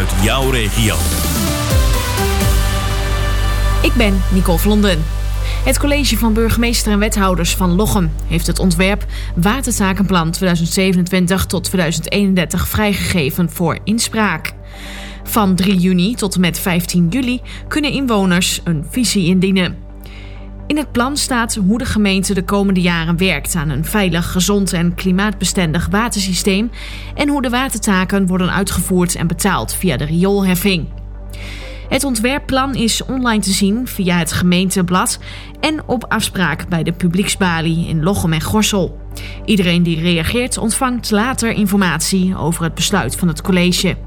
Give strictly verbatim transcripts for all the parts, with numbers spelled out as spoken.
uit jouw regio. Ik ben Nicole Vlonden. Het college van burgemeester en wethouders van Lochem heeft het ontwerp Watertakenplan tweeduizend zevenentwintig tot tweeduizend eenendertig vrijgegeven voor inspraak. Van drie juni tot en met vijftien juli kunnen inwoners een visie indienen. In het plan staat hoe de gemeente de komende jaren werkt aan een veilig, gezond en klimaatbestendig watersysteem en hoe de watertaken worden uitgevoerd en betaald via de rioolheffing. Het ontwerpplan is online te zien via het gemeenteblad en op afspraak bij de publieksbalie in Lochem en Gorssel. Iedereen die reageert ontvangt later informatie over het besluit van het college.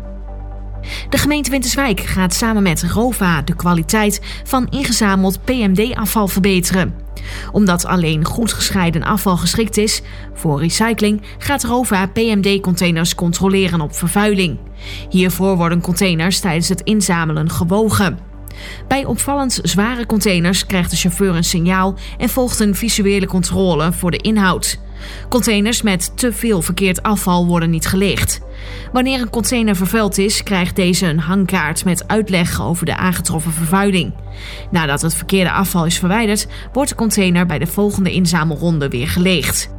De gemeente Winterswijk gaat samen met ROVA de kwaliteit van ingezameld P M D-afval verbeteren. Omdat alleen goed gescheiden afval geschikt is voor recycling, gaat ROVA P M D-containers controleren op vervuiling. Hiervoor worden containers tijdens het inzamelen gewogen. Bij opvallend zware containers krijgt de chauffeur een signaal en volgt een visuele controle voor de inhoud. Containers met te veel verkeerd afval worden niet geleegd. Wanneer een container vervuild is, krijgt deze een hangkaart met uitleg over de aangetroffen vervuiling. Nadat het verkeerde afval is verwijderd, wordt de container bij de volgende inzamelronde weer geleegd.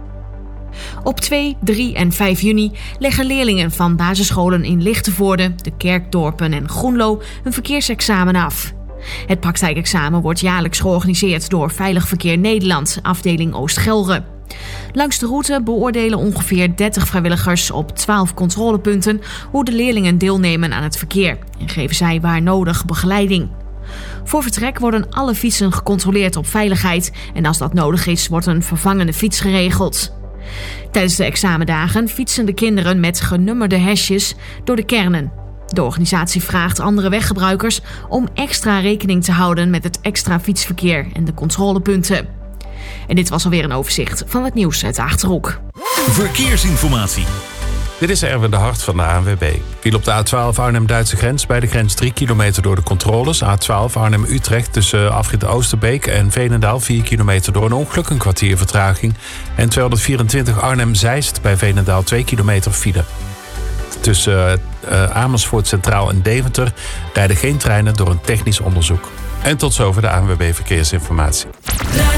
Op twee, drie en vijf juni leggen leerlingen van basisscholen in Lichtenvoorde, de Kerkdorpen en Groenlo een verkeersexamen af. Het praktijkexamen wordt jaarlijks georganiseerd door Veilig Verkeer Nederland, afdeling Oost-Gelre. Langs de route beoordelen ongeveer dertig vrijwilligers op twaalf controlepunten hoe de leerlingen deelnemen aan het verkeer en geven zij waar nodig begeleiding. Voor vertrek worden alle fietsen gecontroleerd op veiligheid en als dat nodig is, wordt een vervangende fiets geregeld. Tijdens de examendagen fietsen de kinderen met genummerde hesjes door de kernen. De organisatie vraagt andere weggebruikers om extra rekening te houden met het extra fietsverkeer en de controlepunten. En dit was alweer een overzicht van het nieuws uit de Achterhoek. Verkeersinformatie. Dit is Erwin de Hart van de A N W B. Viel op de A twaalf Arnhem-Duitse grens bij de grens drie kilometer door de controles. A twaalf Arnhem-Utrecht tussen afrit Oosterbeek en Veenendaal vier kilometer door een ongeluk, een kwartier vertraging. En tweehonderdvierentwintig Arnhem-Zeist bij Veenendaal twee kilometer file. Tussen uh, Amersfoort Centraal en Deventer rijden geen treinen door een technisch onderzoek. En tot zover de A N W B Verkeersinformatie.